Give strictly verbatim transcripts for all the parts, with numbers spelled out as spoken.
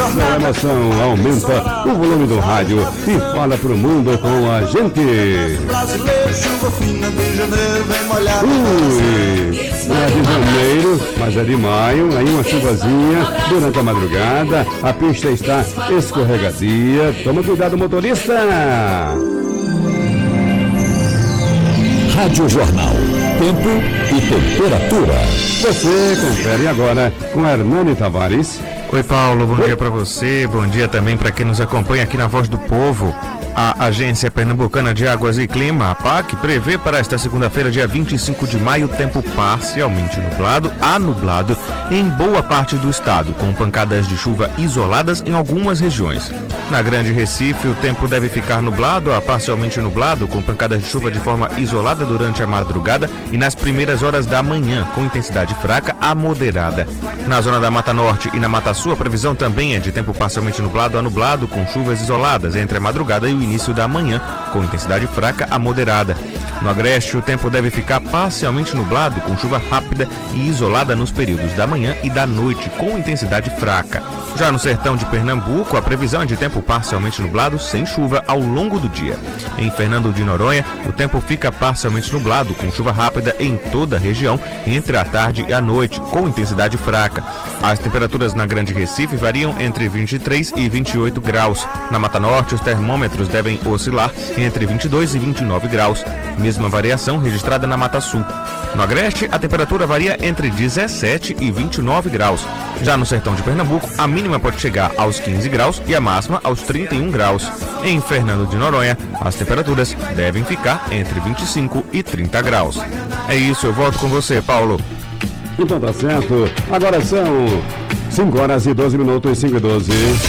A emoção aumenta o volume do rádio e fala pro mundo com a gente. Ui, não é de janeiro, mas é de maio, aí uma chuvazinha durante a madrugada, a pista está escorregadia. Toma cuidado, motorista. Rádio Jornal, tempo e temperatura. Você confere agora com Hernani Tavares. Oi, Paulo, bom Oi. dia para você, bom dia também para quem nos acompanha aqui na Voz do Povo. A Agência Pernambucana de Águas e Clima, a PAC, prevê para esta segunda-feira, dia vinte e cinco de maio, tempo parcialmente nublado a nublado em boa parte do estado, com pancadas de chuva isoladas em algumas regiões. Na Grande Recife, o tempo deve ficar nublado a parcialmente nublado, com pancadas de chuva de forma isolada durante a madrugada e nas primeiras horas da manhã, com intensidade fraca a moderada. Na zona da Mata Norte e na Mata Sul, a previsão também é de tempo parcialmente nublado a nublado, com chuvas isoladas entre a madrugada e o início da manhã, com intensidade fraca a moderada. No Agreste, o tempo deve ficar parcialmente nublado, com chuva rápida e isolada nos períodos da manhã e da noite, com intensidade fraca. Já no sertão de Pernambuco, a previsão é de tempo parcialmente nublado, sem chuva ao longo do dia. Em Fernando de Noronha, o tempo fica parcialmente nublado, com chuva rápida em toda a região, entre a tarde e a noite, com intensidade fraca. As temperaturas na Grande Recife variam entre vinte e três e vinte e oito graus. Na Mata Norte, os termômetros devem oscilar entre vinte e dois e vinte e nove graus. Mesma variação registrada na Mata Sul. No Agreste, a temperatura varia entre dezessete e vinte e nove graus. Já no sertão de Pernambuco, a mínima pode chegar aos quinze graus e a máxima aos trinta e um graus. Em Fernando de Noronha, as temperaturas devem ficar entre vinte e cinco e trinta graus. É isso, eu volto com você, Paulo. Então tá certo. Agora são cinco horas e doze minutos, cinco e doze.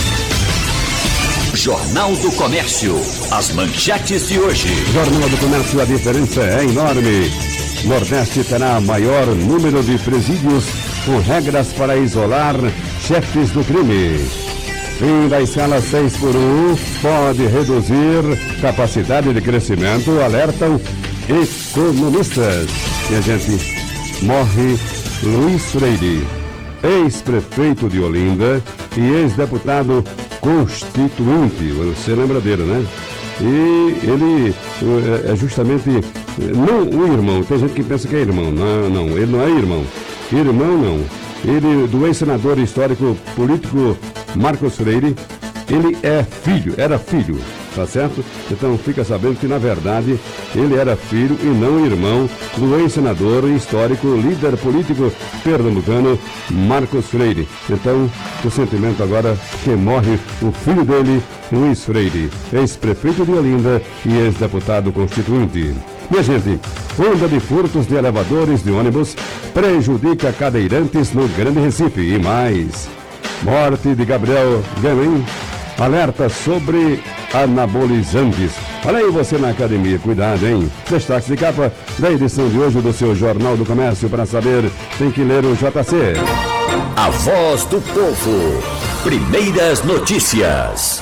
Jornal do Comércio. As manchetes de hoje. Jornal do Comércio, a diferença é enorme. Nordeste terá maior número de presídios com regras para isolar chefes do crime. Fim da escala seis por um pode reduzir capacidade de crescimento, alertam economistas. E a gente morre Luiz Freire, ex-prefeito de Olinda e ex-deputado constituinte. Você lembra dele, né? E ele é justamente, não o irmão, tem gente que pensa que é irmão, não, não, ele não é irmão, irmão não, ele, do ex-senador histórico político Marcos Freire, ele é filho, era filho, tá certo? Então fica sabendo que na verdade ele era filho e não irmão do ex-senador histórico, líder político pernambucano Marcos Freire. Então o sentimento agora que morre o filho dele, Luiz Freire, ex-prefeito de Olinda e ex-deputado constituinte. Minha gente, onda de furtos de elevadores de ônibus prejudica cadeirantes no Grande Recife e mais. Morte de Gabriel Gamin alerta sobre anabolizantes. Olha aí você na academia, cuidado, hein? Destaques de capa da edição de hoje do seu Jornal do Comércio. Para saber, tem que ler o J C. A Voz do Povo. Primeiras notícias.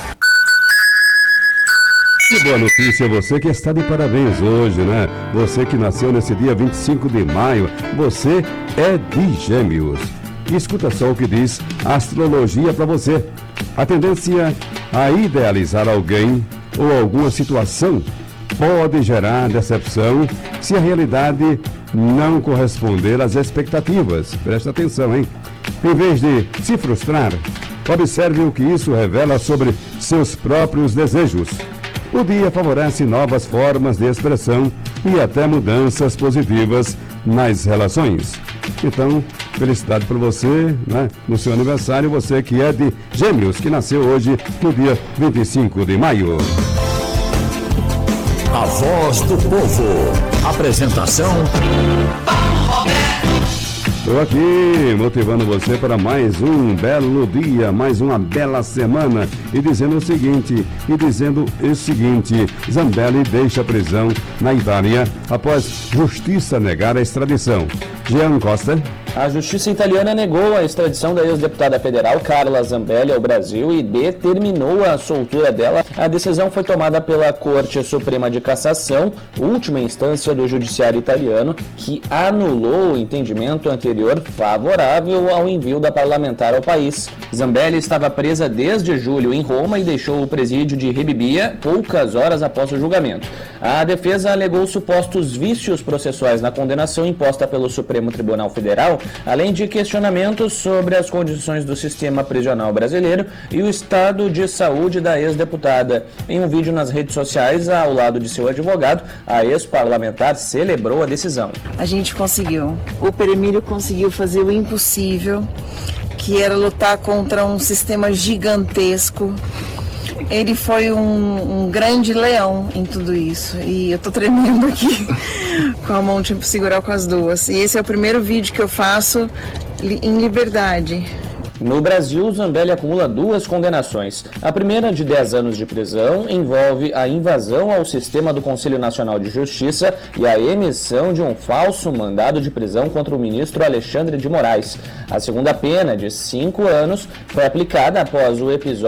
Que boa notícia, você que está de parabéns hoje, né? Você que nasceu nesse dia vinte e cinco de maio, você é de Gêmeos. Escuta só o que diz a astrologia para você. A tendência a idealizar alguém ou alguma situação pode gerar decepção se a realidade não corresponder às expectativas. Presta atenção, hein? Em vez de se frustrar, observe o que isso revela sobre seus próprios desejos. O dia favorece novas formas de expressão e até mudanças positivas nas relações. Então, felicidade para você, né? No seu aniversário, você que é de Gêmeos, que nasceu hoje no dia vinte e cinco de maio. A Voz do Povo. Apresentação Estou aqui motivando você para mais um belo dia, mais uma bela semana e dizendo o seguinte, e dizendo o seguinte, Zambelli deixa a prisão na Itália após justiça negar a extradição. Jean Costa A justiça italiana negou a extradição da ex-deputada federal Carla Zambelli ao Brasil e determinou a soltura dela. A decisão foi tomada pela Corte Suprema de Cassação, última instância do judiciário italiano, que anulou o entendimento anterior favorável ao envio da parlamentar ao país. Zambelli estava presa desde julho em Roma e deixou o presídio de Rebibbia poucas horas após o julgamento. A defesa alegou supostos vícios processuais na condenação imposta pelo Supremo Tribunal Federal, além de questionamentos sobre as condições do sistema prisional brasileiro e o estado de saúde da ex-deputada. Em um vídeo nas redes sociais, ao lado de seu advogado, a ex-parlamentar celebrou a decisão. A gente conseguiu. O Peremílio conseguiu fazer o impossível, que era lutar contra um sistema gigantesco. Ele foi um, um grande leão em tudo isso. E eu tô tremendo aqui com a mão, tipo, segurar com as duas. E esse é o primeiro vídeo que eu faço em liberdade. No Brasil, Zambelli acumula duas condenações. A primeira, de dez anos de prisão, envolve a invasão ao sistema do Conselho Nacional de Justiça e a emissão de um falso mandado de prisão contra o ministro Alexandre de Moraes. A segunda pena, de cinco anos, foi aplicada após o episódio